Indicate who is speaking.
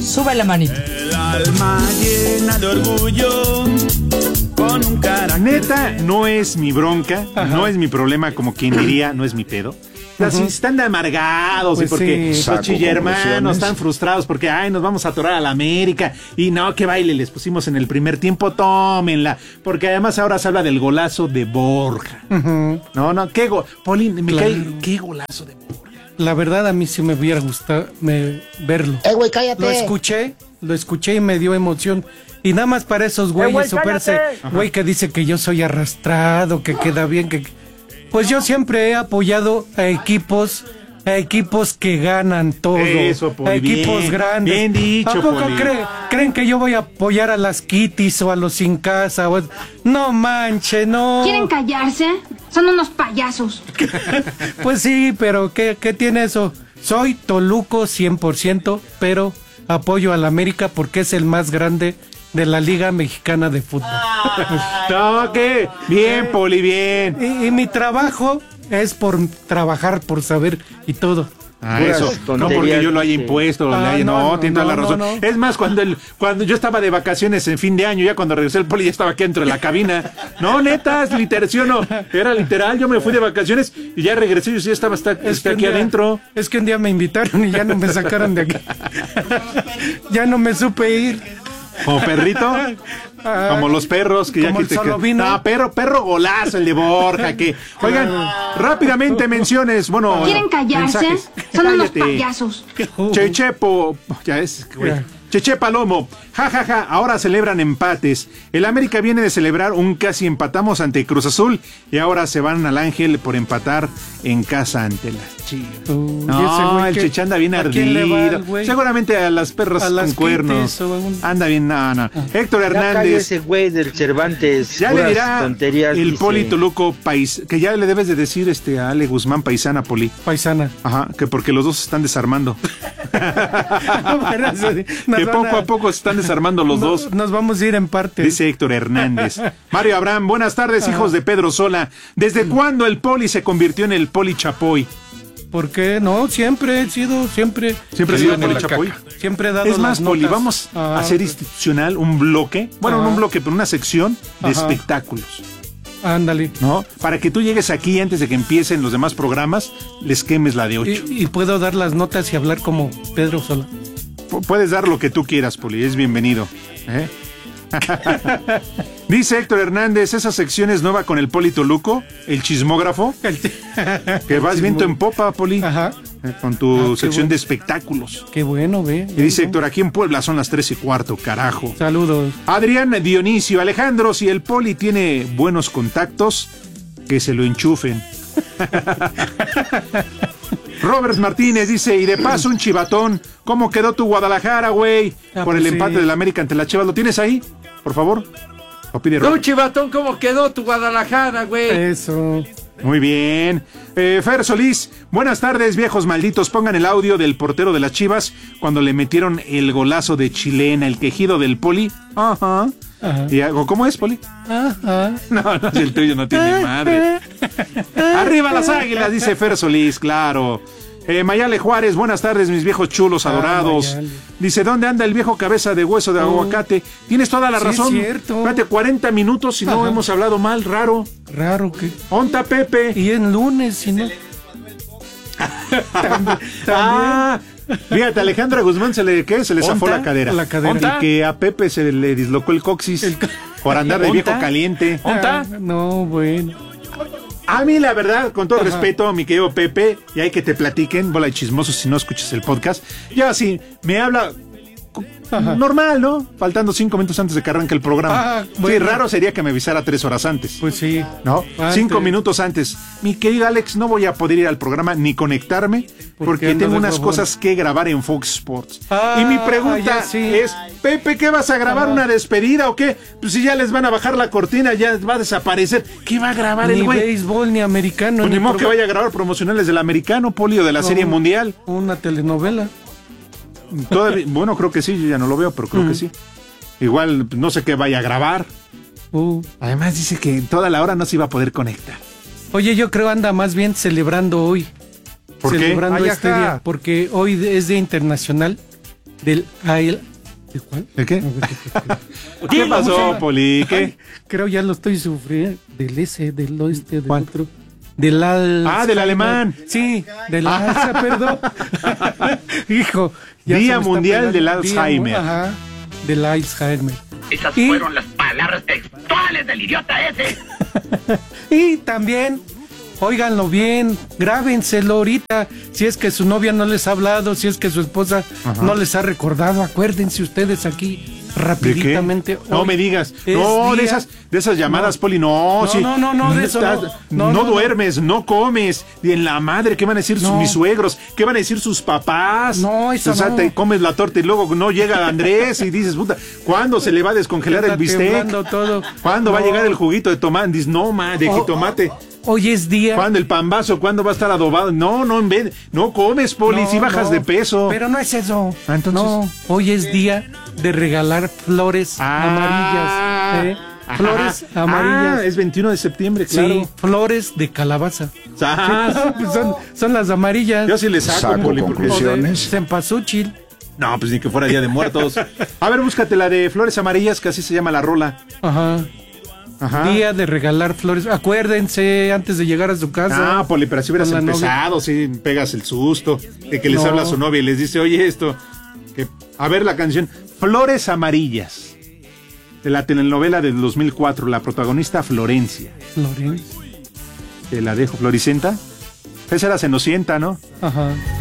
Speaker 1: Sube la manita.
Speaker 2: El alma llena de orgullo, con un carácter.
Speaker 3: Neta, no es mi bronca, no es mi problema, como quien diría, no es mi pedo. Así están amargados
Speaker 4: Pues
Speaker 3: y porque
Speaker 4: sí,
Speaker 3: los chillermanos están frustrados porque nos vamos a atorar a la América y no, qué baile les pusimos en el primer tiempo, tómenla, porque además ahora se habla del golazo de Borja. No, qué Polín, me cae, qué golazo de Borja.
Speaker 4: La verdad a mí sí me hubiera gustado verlo.
Speaker 5: Güey, cállate.
Speaker 4: Lo escuché y me dio emoción. Y nada más para esos güeyes superse, güey que dice que yo soy arrastrado, que queda bien, pues yo siempre he apoyado a equipos que ganan todo.
Speaker 3: Eso, Poli,
Speaker 4: a equipos
Speaker 3: bien,
Speaker 4: grandes.
Speaker 3: bien dicho,
Speaker 4: ¿A poco
Speaker 3: Poli?
Speaker 4: creen que yo voy a apoyar a las Kitties o a los sin casa? No manche, no.
Speaker 6: ¿Quieren callarse? Son unos payasos.
Speaker 4: Pues sí, pero ¿qué tiene eso? Soy Toluco 100%, pero apoyo al América porque es el más grande de la Liga Mexicana de Fútbol.
Speaker 3: No, ¿qué? Bien, Poli, bien.
Speaker 4: Y mi trabajo es por trabajar, por saber y todo.
Speaker 3: Eso, no porque yo lo haya impuesto, tiene toda la razón.
Speaker 4: no.
Speaker 3: Es más, cuando yo estaba de vacaciones en fin de año, ya cuando regresé el Poli ya estaba aquí dentro de la cabina. No, neta, es literal, ¿sí o no? Era literal, yo me fui de vacaciones y ya regresé, yo sí estaba aquí adentro.
Speaker 4: Es que un día me invitaron y ya no me sacaron de aquí. Ya no me supe ir.
Speaker 3: Como perrito, como los perros que ya
Speaker 4: como
Speaker 3: que
Speaker 4: el solo vino.
Speaker 3: No, perro golazo el de Borja, que oigan, rápidamente menciones, bueno,
Speaker 6: ¿Quieren callarse?
Speaker 3: mensajes.
Speaker 6: Son unos
Speaker 3: Cállate.
Speaker 6: payasos.
Speaker 3: Chechepo, ya es, güey. Cheche Palomo, jajaja, ahora celebran empates. El América viene de celebrar un casi empatamos ante Cruz Azul y ahora se van al Ángel por empatar en casa ante las Chivas. No, el Cheche anda bien ardido. Seguramente a las perras con cuernos. Anda bien, no. Héctor Hernández.
Speaker 7: Ese güey del Cervantes.
Speaker 3: Ya le dirá
Speaker 7: tonterías,
Speaker 3: el
Speaker 7: dice.
Speaker 3: Poli Toluco que ya le debes de decir a Ale Guzmán paisana, Poli.
Speaker 4: Paisana.
Speaker 3: Ajá, que porque los dos se están desarmando. Que poco a poco se están desarmando los dos.
Speaker 4: Nos vamos a ir en parte.
Speaker 3: Dice Héctor Hernández. Mario Abraham, buenas tardes, hijos de Pedro Sola. ¿Desde cuándo el Poli se convirtió en el Poli Chapoy?
Speaker 4: ¿Por qué? No, siempre he sido, siempre
Speaker 3: ha sido Poli Chapoy.
Speaker 4: Siempre he dado
Speaker 3: Es más,
Speaker 4: las
Speaker 3: Poli,
Speaker 4: notas.
Speaker 3: vamos a hacer institucional un bloque, no un bloque, pero una sección de espectáculos.
Speaker 4: Ándale.
Speaker 3: ¿No? Para que tú llegues aquí antes de que empiecen los demás programas, les quemes la de 8.
Speaker 4: Y puedo dar las notas y hablar como Pedro Sola.
Speaker 3: Puedes dar lo que tú quieras, Poli, es bienvenido. Dice Héctor Hernández, esa sección es nueva con el Poli Toluco, el chismógrafo. Que vas viento en popa, Poli.
Speaker 4: Ajá.
Speaker 3: Con tu sección de espectáculos.
Speaker 4: Qué bueno, ve.
Speaker 3: Y dice Héctor, aquí en Puebla son las 3:15, carajo.
Speaker 4: Saludos.
Speaker 3: Adrián Dionisio, Alejandro, si el Poli tiene buenos contactos, que se lo enchufen. Robert Martínez dice, y de paso un chivatón, ¿cómo quedó tu Guadalajara, güey? Por el empate del América ante la Chivas, ¿lo tienes ahí? Por favor. Lo pide Robert.
Speaker 8: No, chivatón, ¿cómo quedó tu Guadalajara, güey?
Speaker 4: Eso.
Speaker 3: Muy bien. Fer Solís, buenas tardes, viejos malditos. Pongan el audio del portero de las Chivas cuando le metieron el golazo de chilena, el quejido del Poli. Ajá. Y hago, ¿cómo es, Poli?
Speaker 4: Ajá.
Speaker 3: No, el tuyo no tiene madre. Arriba las águilas, dice Fer Solís, claro. Mayale Juárez, buenas tardes, mis viejos chulos adorados. Dice, ¿dónde anda el viejo cabeza de hueso de aguacate? Tienes toda la razón.
Speaker 4: Es cierto.
Speaker 3: Espérate, 40 minutos y no hemos hablado mal, raro.
Speaker 4: Raro que.
Speaker 3: Onta Pepe.
Speaker 4: Y en lunes, si no.
Speaker 3: También. Fíjate, Alejandra Guzmán se le zafó la cadera.
Speaker 4: La cadera.
Speaker 3: Y que a Pepe se le dislocó el coxis por andar de viejo caliente.
Speaker 4: No, bueno.
Speaker 3: A mí, la verdad, con todo respeto, mi querido Pepe, y hay que te platiquen, bola de chismosos si no escuchas el podcast, ya sí, me habla normal, ¿no? Faltando 5 minutos antes de que arranque el programa. Sí, raro sería que me avisara 3 horas antes.
Speaker 4: Pues sí.
Speaker 3: ¿No? 5 minutos antes. Mi querido Alex, no voy a poder ir al programa ni conectarme porque tengo unas cosas que grabar en Fox Sports. Y mi pregunta es, Pepe, ¿qué vas a grabar? ¿Una despedida o qué? Pues si ya les van a bajar la cortina, ya va a desaparecer. ¿Qué va a grabar el güey?
Speaker 4: Ni béisbol, ni americano.
Speaker 3: Pues ni modo que vaya a grabar promocionales del americano, Poli, o de la Serie Mundial.
Speaker 4: Una telenovela.
Speaker 3: Todavía, bueno, creo que sí, yo ya no lo veo, pero creo que sí. Igual, no sé qué vaya a grabar. Además dice que toda la hora no se iba a poder conectar.
Speaker 4: Oye, yo creo anda más bien celebrando hoy.
Speaker 3: ¿Por qué?
Speaker 4: Celebrando este día, porque hoy es Día Internacional del AIL. ¿De cuál?
Speaker 3: ¿El qué?
Speaker 4: A ver,
Speaker 3: ¿Qué pasó, Poli?
Speaker 4: Ay,
Speaker 3: ¿Qué?
Speaker 4: creo ya lo estoy sufriendo. Del ese, del oeste, del
Speaker 3: ¿Cuál?
Speaker 4: otro. Del
Speaker 3: Del alemán.
Speaker 4: Sí, del Alzheimer, perdón. Hijo. ya
Speaker 3: Día
Speaker 4: se me está
Speaker 3: Mundial
Speaker 4: pegando.
Speaker 3: del Alzheimer.
Speaker 4: Ajá, del Alzheimer.
Speaker 1: Esas
Speaker 4: Y-
Speaker 1: fueron las palabras textuales del idiota ese.
Speaker 4: Y también, óiganlo bien, grábenselo ahorita. Si es que su novia no les ha hablado, si es que su esposa no les ha recordado, acuérdense ustedes aquí rapiditamente.
Speaker 3: No
Speaker 4: Hoy
Speaker 3: me digas.
Speaker 4: es
Speaker 3: No,
Speaker 4: día-
Speaker 3: de esas llamadas,
Speaker 4: No.
Speaker 3: Poli, no.
Speaker 4: No,
Speaker 3: Sí.
Speaker 4: no, de eso
Speaker 3: Estás-
Speaker 4: no.
Speaker 3: No
Speaker 4: No,
Speaker 3: duermes, no comes. Y en la madre, ¿qué van a decir
Speaker 4: No.
Speaker 3: mis suegros? ¿Qué van a decir sus papás?
Speaker 4: No, eso
Speaker 3: O sea,
Speaker 4: no.
Speaker 3: te comes la torta y luego no llega Andrés y dices, puta, ¿cuándo se le va a descongelar el
Speaker 4: Está
Speaker 3: bistec?
Speaker 4: temblando todo.
Speaker 3: ¿Cuándo va a
Speaker 4: No.
Speaker 3: llegar el juguito de tomate? Dices, no, de
Speaker 4: Oh,
Speaker 3: jitomate.
Speaker 4: Hoy es día.
Speaker 3: ¿Cuándo el pambazo? ¿Cuándo va a estar adobado? No, no comes, Poli, si bajas
Speaker 4: no,
Speaker 3: de peso.
Speaker 4: Pero no es eso.
Speaker 3: Ah, entonces.
Speaker 4: No, hoy es día de regalar flores amarillas. ¿eh?
Speaker 3: Ajá.
Speaker 4: Flores amarillas.
Speaker 3: Es 21 de septiembre, claro.
Speaker 4: Sí, flores de calabaza.
Speaker 3: Ah,
Speaker 4: Pues son las amarillas.
Speaker 3: yo sí le saco, Poli, porque...
Speaker 4: O de cempasúchil.
Speaker 3: No, pues ni que fuera Día de Muertos. A ver, búscate la de Flores Amarillas, que así se llama la rola.
Speaker 4: Ajá.
Speaker 3: Ajá.
Speaker 4: Día de regalar flores. Acuérdense antes de llegar a su casa.
Speaker 3: Ah, Poli, pero si hubieras
Speaker 4: Con la
Speaker 3: empezado, si pegas el susto de que les
Speaker 4: No.
Speaker 3: habla a su novia y les dice, oye, esto. A ver la canción. Flores Amarillas. De la telenovela del 2004, la protagonista Florencia.
Speaker 4: Flores.
Speaker 3: Te la dejo, Floricenta. Esa era Cenocienta, ¿no?
Speaker 4: Ajá.